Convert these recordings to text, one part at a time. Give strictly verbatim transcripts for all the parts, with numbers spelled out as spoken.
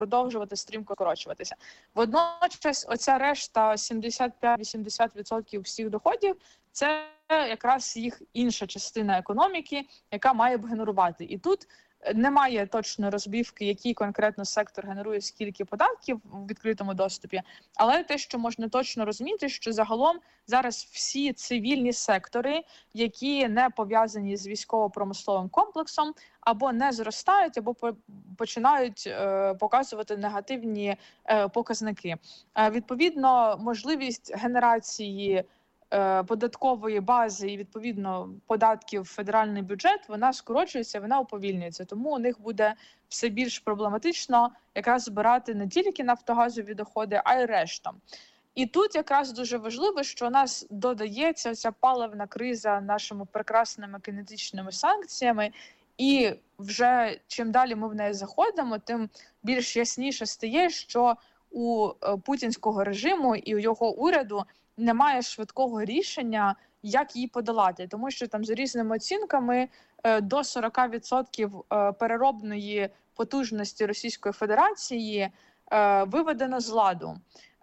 продовжувати стрімко скорочуватися. Водночас оця решта сімдесят п'ять - вісімдесят відсотків всіх доходів – це якраз їх інша частина економіки, яка має б генерувати. І тут немає точної розбивки, який конкретно сектор генерує скільки податків у відкритому доступі, але те, що можна точно розуміти, що загалом зараз всі цивільні сектори, які не пов'язані з військово-промисловим комплексом, або не зростають, або починають е, показувати негативні е, показники. Е, відповідно, можливість генерації податкової бази і, відповідно, податків в федеральний бюджет, вона скорочується, вона уповільнюється. Тому у них буде все більш проблематично якраз збирати не тільки нафтогазові доходи, а й решта. І тут якраз дуже важливо, що у нас додається ця паливна криза нашими прекрасними кинетичними санкціями, і вже чим далі ми в неї заходимо, тим більш ясніше стає, що у путінського режиму і у його уряду немає швидкого рішення, як її подолати. Тому що там за різними оцінками до сорок відсотків переробної потужності Російської Федерації виведено з ладу.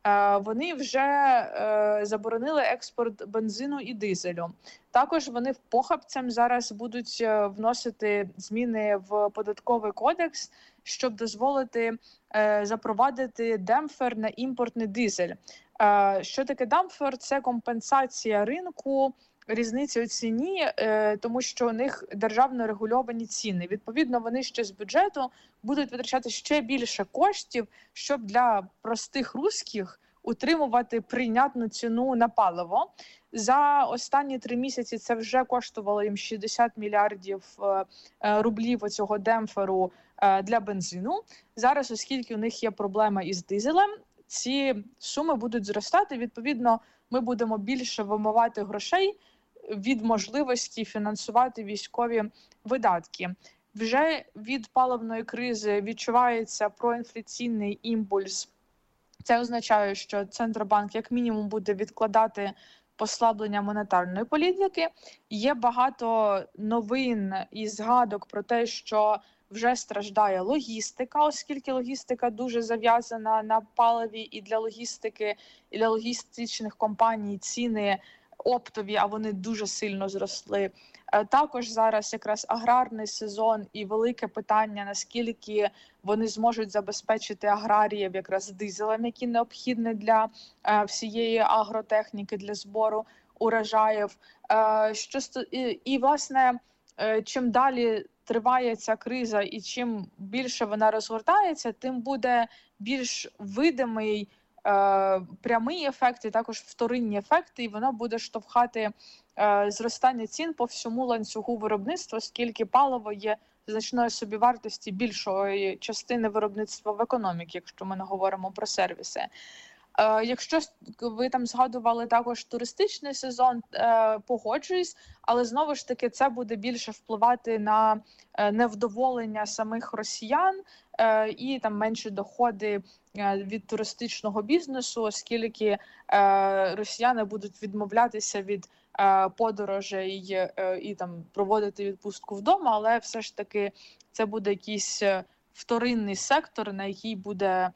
Вони вже заборонили експорт бензину і дизелю. Також вони похабцем зараз будуть вносити зміни в податковий кодекс, щоб дозволити запровадити демпфер на імпортний дизель. Що таке дампфер? Це компенсація ринку, різниці у ціні, тому що у них державно регульовані ціни. Відповідно, вони ще з бюджету будуть витрачати ще більше коштів, щоб для простих русських утримувати прийнятну ціну на паливо. За останні три місяці це вже коштувало їм шістдесят мільярдів рублів оцього демпферу для бензину. Зараз, оскільки у них є проблема із дизелем, ці суми будуть зростати, відповідно, ми будемо більше вимивати грошей від можливості фінансувати військові видатки. Вже від паливної кризи відчувається проінфляційний імпульс. Це означає, що Центробанк як мінімум буде відкладати послаблення монетарної політики. Є багато новин і згадок про те, що вже страждає логістика, оскільки логістика дуже зав'язана на паливі, і для логістики, і для логістичних компаній ціни оптові, а вони дуже сильно зросли. Також зараз якраз аграрний сезон і велике питання, наскільки вони зможуть забезпечити аграріїв якраз дизелем, який необхідний для всієї агротехніки, для збору урожаїв. Що і, і власне, чим далі триває ця криза і чим більше вона розгортається, тим буде більш видимий е, прямий ефект і також вторинні ефекти, і воно буде штовхати е, зростання цін по всьому ланцюгу виробництва, оскільки паливо є значною собівартості більшої частини виробництва в економіці, якщо ми не говоримо про сервіси. Е, якщо ви там згадували також туристичний сезон, е, погоджуюсь, але знову ж таки це буде більше впливати на е, невдоволення самих росіян е, і там менші доходи е, від туристичного бізнесу, оскільки е, росіяни будуть відмовлятися від е, подорожей е, і там проводити відпустку вдома, але все ж таки це буде якийсь вторинний сектор, на який буде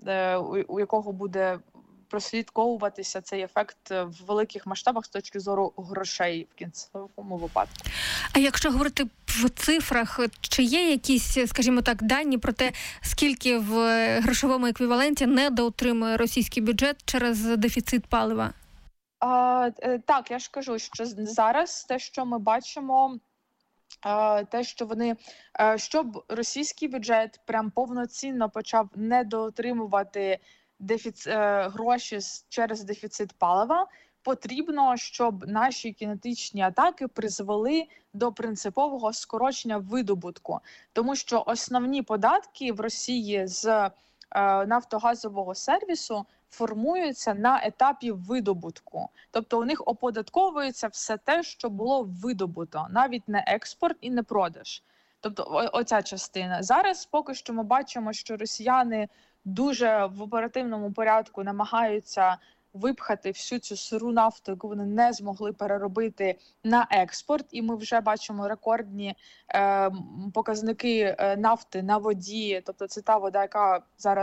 у якого буде прослідковуватися цей ефект в великих масштабах з точки зору грошей в кінцевому випадку. А якщо говорити в цифрах, чи є якісь, скажімо так, дані про те, скільки в грошовому еквіваленті недоотримує російський бюджет через дефіцит палива? А, так, я ж кажу, що зараз те, що ми бачимо, те, що вони, щоб російський бюджет прям повноцінно почав недоотримувати дефіцит, гроші через дефіцит палива, потрібно, щоб наші кінетичні атаки призвели до принципового скорочення видобутку. Тому що основні податки в Росії з нафтогазового сервісу формуються на етапі видобутку. Тобто у них оподатковується все те, що було видобуто, навіть не експорт і не продаж. Тобто оця частина. Зараз поки що ми бачимо, що росіяни дуже в оперативному порядку намагаються випхати всю цю сиру нафту, яку вони не змогли переробити, на експорт. І ми вже бачимо рекордні е, показники нафти на воді. Тобто це та вода, яка зараз